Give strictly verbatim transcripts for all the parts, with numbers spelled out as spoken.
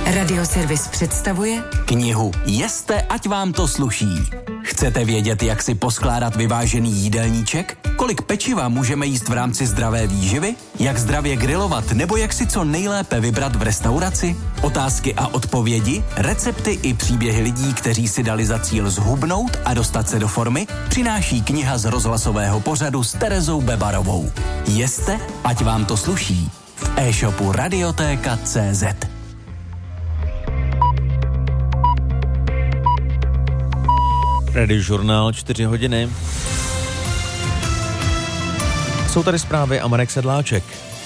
Radioservis představuje knihu Jeste, ať vám to sluší. Chcete vědět, jak si poskládat vyvážený jídelníček? Kolik pečiva můžeme jíst v rámci zdravé výživy? Jak zdravě grilovat nebo jak si co nejlépe vybrat v restauraci? Otázky a odpovědi, recepty i příběhy lidí, kteří si dali za cíl zhubnout a dostat se do formy, přináší kniha z rozhlasového pořadu s Terezou Bebarovou. Jeste, ať vám to sluší. V e-shopu Radiotéka tečka cé zet. Radiožurnál čtyři hodiny. Jsou tady zprávy a Marek Sedláček.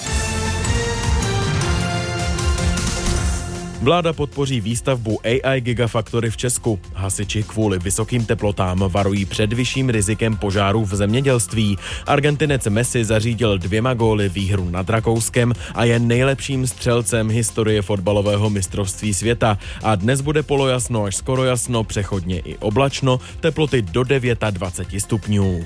Vláda podpoří výstavbu A I Gigafactory v Česku. Hasiči kvůli vysokým teplotám varují před vyšším rizikem požárů v zemědělství. Argentinec Messi zařídil dvěma góly výhru nad Rakouskem a je nejlepším střelcem historie fotbalového mistrovství světa. A dnes bude polojasno až skoro jasno, přechodně i oblačno, teploty do dvacet devět stupňů.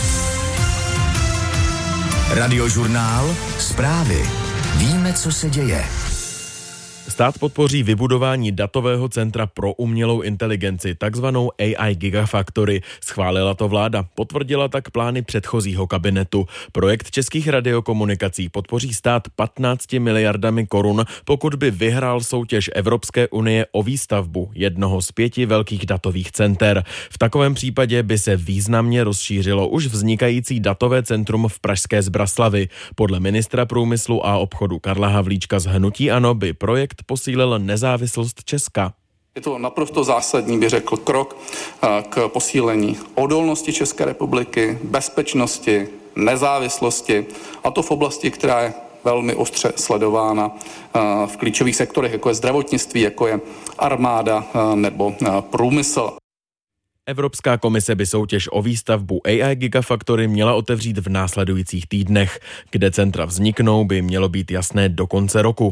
Radiožurnál, zprávy. Víme, co se děje. Stát podpoří vybudování datového centra pro umělou inteligenci, takzvanou A I Gigafactory. Schválila to vláda, potvrdila tak plány předchozího kabinetu. Projekt Českých radiokomunikací podpoří stát patnácti miliardami korun, pokud by vyhrál soutěž Evropské unie o výstavbu jednoho z pěti velkých datových center. V takovém případě by se významně rozšířilo už vznikající datové centrum v pražské Zbraslavy. Podle ministra průmyslu a obchodu Karla Havlíčka z hnutí ANO by projekt posílil nezávislost Česka. Je to naprosto zásadní, bych řekl, krok k posílení odolnosti České republiky, bezpečnosti, nezávislosti, a to v oblasti, která je velmi ostře sledována v klíčových sektorech, jako je zdravotnictví, jako je armáda nebo průmysl. Evropská komise by soutěž o výstavbu A I Gigafactory měla otevřít v následujících týdnech. Kde centra vzniknou, by mělo být jasné do konce roku.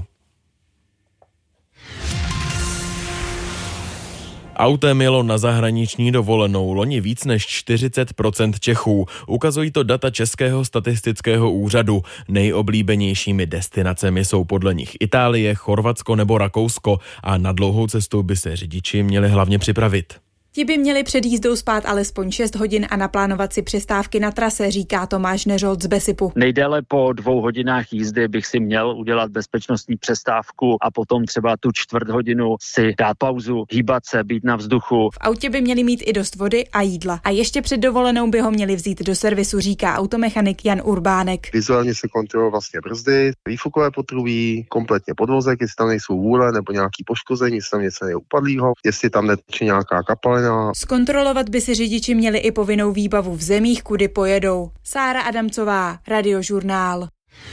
Autem jelo na zahraniční dovolenou loni víc než čtyřicet procent Čechů. Ukazují to data Českého statistického úřadu. Nejoblíbenějšími destinacemi jsou podle nich Itálie, Chorvatsko nebo Rakousko a na dlouhou cestu by se řidiči měli hlavně připravit. Ti by měli před jízdou spát alespoň šest hodin a naplánovat si přestávky na trase, říká Tomáš Neřolt z Besipu. Nejdéle po dvou hodinách jízdy bych si měl udělat bezpečnostní přestávku a potom třeba tu čtvrt hodinu si dát pauzu, hýbat se, být na vzduchu. V autě by měli mít i dost vody a jídla. A ještě před dovolenou by ho měli vzít do servisu, říká automechanik Jan Urbánek. Vizuálně se kontrolují vlastně brzdy, výfukové potrubí, kompletně podvozek, jestli tam nejsou vůle nebo nějaký poškození, jestli tam něco je upadlýho, jestli tam neteče nějaká kapalina. Zkontrolovat by si řidiči měli i povinnou výbavu v zemích, kudy pojedou. Sára Adamcová, Radiožurnál.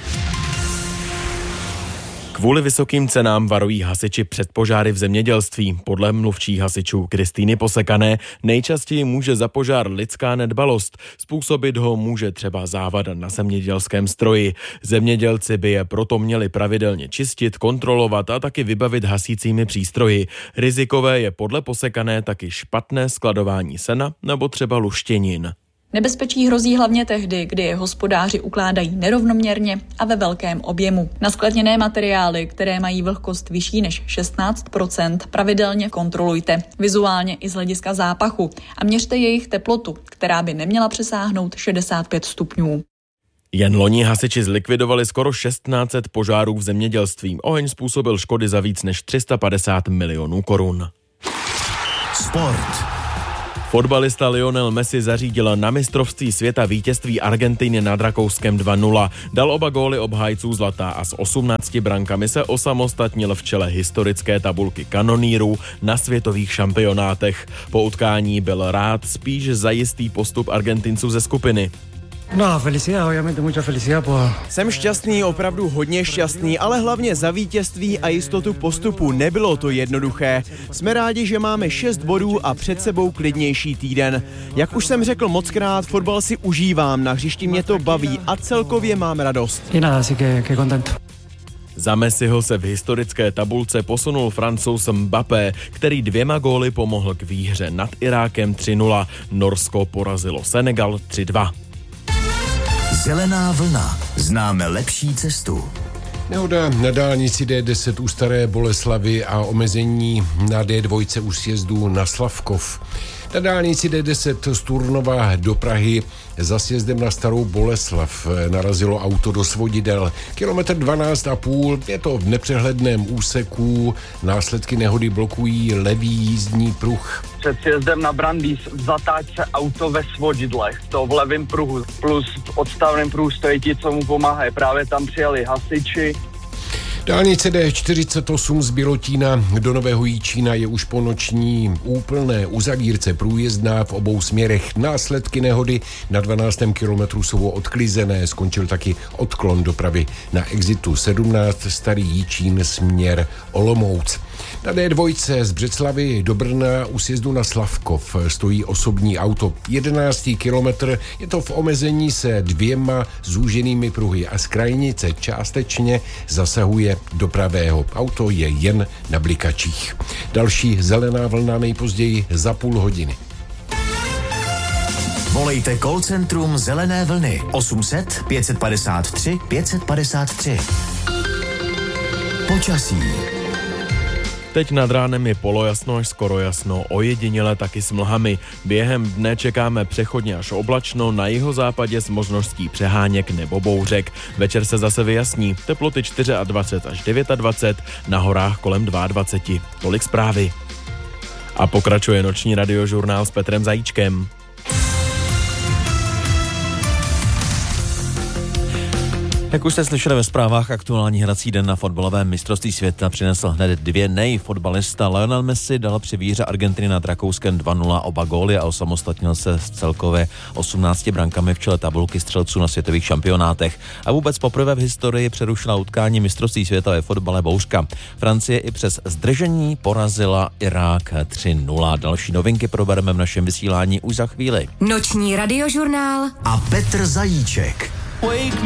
Kvůli vysokým cenám varují hasiči před požáry v zemědělství. Podle mluvčí hasičů Kristýny Posekané nejčastěji může za požár lidská nedbalost. Způsobit ho může třeba závada na zemědělském stroji. Zemědělci by je proto měli pravidelně čistit, kontrolovat a taky vybavit hasícími přístroji. Rizikové je podle Posekané taky špatné skladování sena nebo třeba luštěnin. Nebezpečí hrozí hlavně tehdy, kdy je hospodáři ukládají nerovnoměrně a ve velkém objemu. Naskladněné materiály, které mají vlhkost vyšší než šestnáct procent, pravidelně kontrolujte, vizuálně i z hlediska zápachu, a měřte jejich teplotu, která by neměla přesáhnout šedesát pět stupňů. Jen loni hasiči zlikvidovali skoro tisíc šest set požárů v zemědělství. Oheň způsobil škody za víc než tři sta padesát milionů korun. Sport. Fotbalista Lionel Messi zařídil na mistrovství světa vítězství Argentiny nad Rakouskem dva nula. Dal oba góly obhájců zlata a s osmnácti brankami se osamostatnil v čele historické tabulky kanonýrů na světových šampionátech. Po utkání byl rád spíš za jistý postup Argentinců ze skupiny. No, felicidad, obviamente, mucha felicidad por... Jsem šťastný, opravdu hodně šťastný, ale hlavně za vítězství a jistotu postupu. Nebylo to jednoduché. Jsme rádi, že máme šest bodů a před sebou klidnější týden. Jak už jsem řekl mockrát, fotbal si užívám, na hřišti mě to baví a celkově mám radost. Y nada, así que, que contento. Za Messiho se v historické tabulce posunul Francouz Mbappé, který dvěma góly pomohl k výhře nad Irákem tři nula. Norsko porazilo Senegal tři dva. Zelená vlna. Známe lepší cestu. Nehoda na dálnici D deset u Staré Boleslavi a omezení na D dva u sjezdu na Slavkov. Na dálnici D deset z Turnova do Prahy za sjezdem na Starou Boleslav narazilo auto do svodidel. Kilometr dvanáct a půl, je to v nepřehledném úseku, následky nehody blokují levý jízdní pruh. Před sjezdem na Brandýs v zatáčce auto ve svodidlech, to v levém pruhu, plus v odstavném pruhu stojí ti, co mu pomáhají. Právě tam přijeli hasiči. Dálnice D čtyřicet osm z Bělotína do Nového Jičína je už po noční úplné uzavírce průjezdná v obou směrech. Následky nehody na dvanáctém kilometru jsou odklizené. Skončil taky odklon dopravy na exitu sedmnáct Starý Jičín směr Olomouc. Na D dva z Břeclavy do Brna u sjezdu na Slavkov stojí osobní auto. jedenáctý kilometr, je to v omezení se dvěma zúženými pruhy a z krajnice částečně zasahuje do pravého. Auto je jen na blikačích. Další zelená vlna nejpozději za půl hodiny. Volejte call centrum Zelené vlny osm set pět padesát tři pět padesát tři. Počasí. Teď nad ránem je polojasno až skoro jasno, ojediněle taky s mlhami. Během dne čekáme přechodně až oblačno, na jihozápadě s možností přeháněk nebo bouřek. Večer se zase vyjasní, teploty dvacet čtyři až dvacet devět, na horách kolem dvacet dva. Tolik zprávy. A pokračuje noční radiožurnál s Petrem Zajíčkem. Jak už jste slyšeli ve zprávách, aktuální hrací den na fotbalovém mistrovství světa přinesl hned dvě nej. Fotbalista Lionel Messi dal při výhře Argentiny nad Rakouskem dva nula oba góly a osamostatnil se s celkově osmnácti brankami v čele tabulky střelců na světových šampionátech. A vůbec poprvé v historii přerušila utkání mistrovství světa ve fotbale bouřka. Francie i přes zdržení porazila Irák tři nula. Další novinky probereme v našem vysílání už za chvíli. Noční radiožurnál a Petr Zajíček.